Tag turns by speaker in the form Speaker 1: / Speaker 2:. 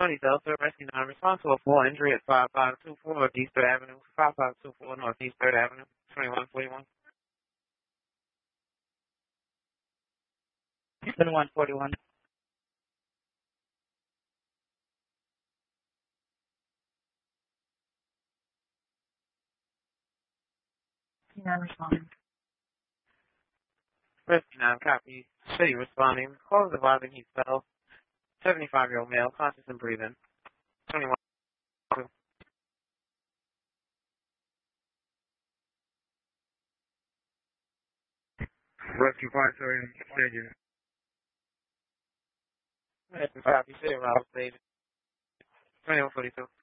Speaker 1: 20 Delta, rescue non-responsible for injury at 5524 Northeast 3rd Avenue, 5524 Northeast 3rd Avenue, 2141.
Speaker 2: 2141. Non-responding.
Speaker 1: Rescue non-copy, city responding, cause of body heat fell, 75-year-old male, conscious and breathing, 21.
Speaker 3: Rescue 530, continue.
Speaker 1: Rescue copy, city around stage, 2142.